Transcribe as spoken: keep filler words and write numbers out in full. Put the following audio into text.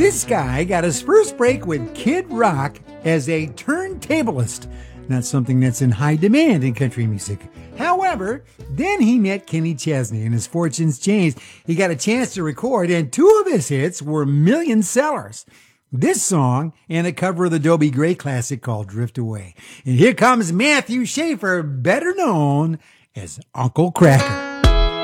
This guy got his first break with Kid Rock as a turntablist, not something that's in high demand in country music. However, then he met Kenny Chesney and his fortunes changed. He got a chance to record, and two of his hits were million sellers. This song and a cover of the Dobie Gray classic called Drift Away. And here comes Matthew Schaefer, better known as Uncle Kracker.